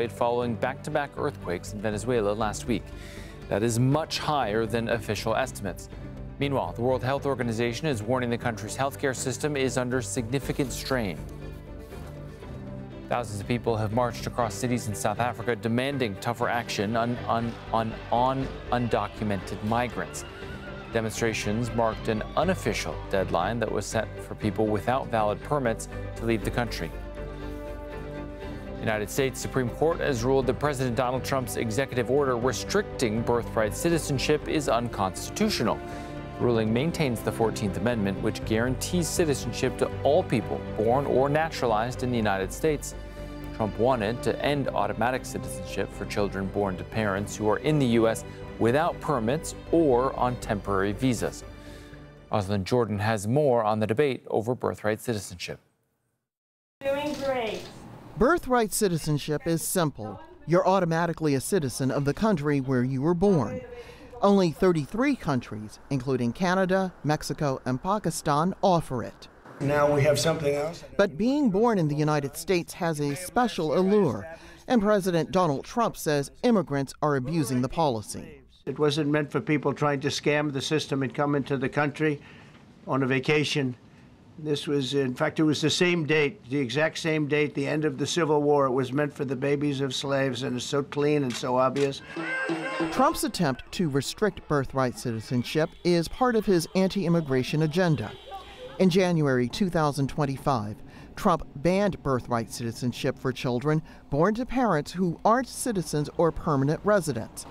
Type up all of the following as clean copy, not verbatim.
deployed following back-to-back earthquakes in Venezuela last week. That is much higher than official estimates. Meanwhile, the World Health Organization is warning the country's healthcare system is under significant strain. Thousands of people have marched across cities in South Africa demanding tougher action on undocumented migrants. Demonstrations marked an unofficial deadline that was set for people without valid permits to leave the country. The United States Supreme Court has ruled that President Donald Trump's executive order restricting birthright citizenship is unconstitutional. The ruling maintains the 14th Amendment, which guarantees citizenship to all people born or naturalized in the United States. Trump wanted to end automatic citizenship for children born to parents who are in the U.S. without permits or on temporary visas. Rosalind Jordan has more on the debate over birthright citizenship. Doing great. Birthright citizenship is simple. You're automatically a citizen of the country where you were born. Only 33 countries, including Canada, Mexico, and Pakistan, offer it. Now we have something else. But being born in the United States has a special allure, and President Donald Trump says immigrants are abusing the policy. It wasn't meant for people trying to scam the system and come into the country on a vacation. This was, in fact, it was the same date, the exact same date, the end of the Civil War. It was meant for the babies of slaves, and it's so clean and so obvious. Trump's attempt to restrict birthright citizenship is part of his anti-immigration agenda. In January 2025, Trump banned birthright citizenship for children born to parents who aren't citizens or permanent residents.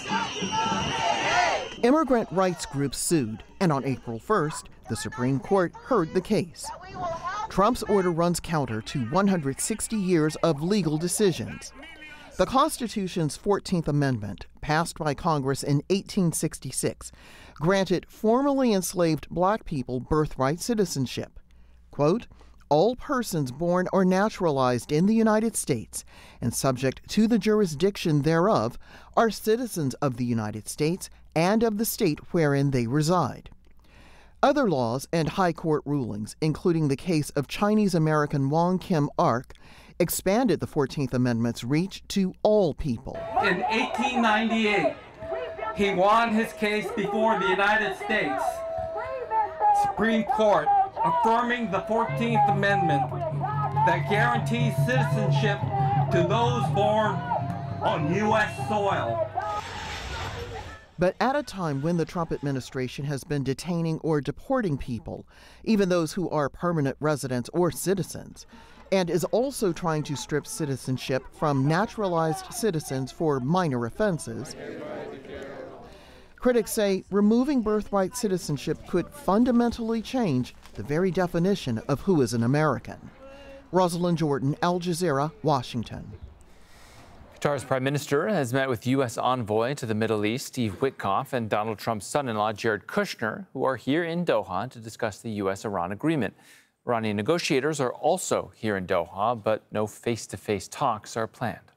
Immigrant rights groups sued, and on April 1st, the Supreme Court heard the case. Trump's order runs counter to 160 years of legal decisions. The Constitution's 14th Amendment, passed by Congress in 1866, granted formerly enslaved black people birthright citizenship. Quote, all persons born or naturalized in the United States and subject to the jurisdiction thereof are citizens of the United States and of the state wherein they reside. Other laws and high court rulings, including the case of Chinese-American Wong Kim Ark, expanded the 14th Amendment's reach to all people. In 1898, he won his case before the United States Supreme Court, affirming the 14th Amendment that guarantees citizenship to those born on U.S. soil. But at a time when the Trump administration has been detaining or deporting people, even those who are permanent residents or citizens, and is also trying to strip citizenship from naturalized citizens for minor offenses, critics say removing birthright citizenship could fundamentally change the very definition of who is an American. Rosalind Jordan, Al Jazeera, Washington. Qatar's prime minister has met with U.S. envoy to the Middle East, Steve Witkoff, and Donald Trump's son-in-law, Jared Kushner, who are here in Doha to discuss the U.S.-Iran agreement. Iranian negotiators are also here in Doha, but no face-to-face talks are planned.